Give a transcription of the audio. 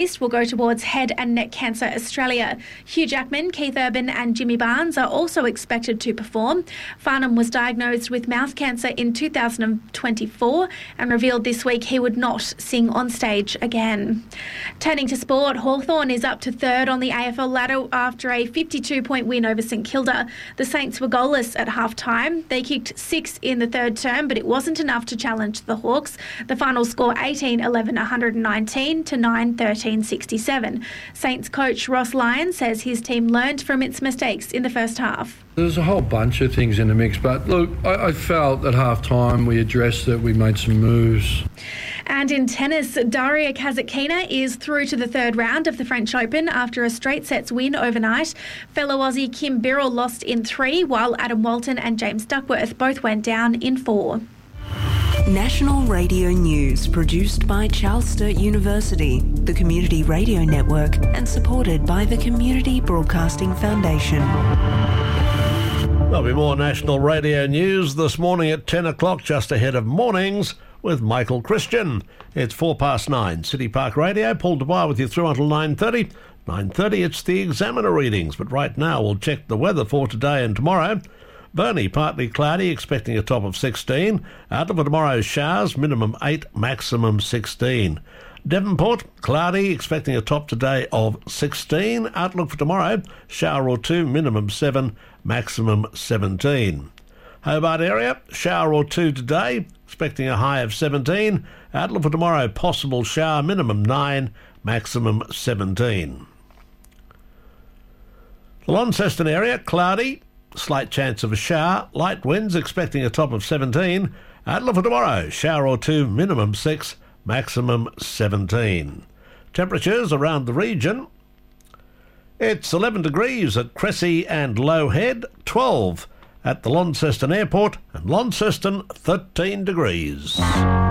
will go towards Head and Neck Cancer Australia. Hugh Jackman, Keith Urban and Jimmy Barnes are also expected to perform. Farnham was diagnosed with mouth cancer in 2024 and revealed this week he would not sing on stage again. Turning to sport, Hawthorn is up to third on the AFL ladder after a 52-point win over St Kilda. The Saints were goalless at half-time. They kicked 6 in the third term, but it wasn't enough to challenge the Hawks. The final score 18-11-119 to 9-13-67. Saints coach Ross Lyon says his team learned from its mistakes in the first half. There's a whole bunch of things in the mix, but look, I felt at half-time we addressed it, we made some moves. And in tennis, Daria Kasatkina is through to the third round of the French Open after a straight sets win overnight. Fellow Aussie Kim Birrell lost in 3, while Adam Walton and James Duckworth both went down in 4. National Radio News, produced by Charles Sturt University, the Community Radio Network, and supported by the Community Broadcasting Foundation. There'll be more National Radio News this morning at 10 o'clock, just ahead of mornings with Michael Christian. It's 9:04. City Park Radio, Paul Dwyer with you through until 9:30. 9:30, it's the Examiner readings, but right now we'll check the weather for today and tomorrow. Burnie, partly cloudy, expecting a top of 16. Outlook for tomorrow, showers, minimum 8, maximum 16. Devonport, cloudy, expecting a top today of 16. Outlook for tomorrow, shower or 2, minimum 7, maximum 17. Hobart area, shower or 2 today, expecting a high of 17. Outlook for tomorrow, possible shower, minimum 9, maximum 17. The Launceston area, cloudy, slight chance of a shower, light winds, expecting a top of 17. Outlook for tomorrow, shower or 2, minimum 6, maximum 17. Temperatures around the region. It's 11 degrees at Cressy and Low Head, 12 at the Launceston Airport, and Launceston 13 degrees.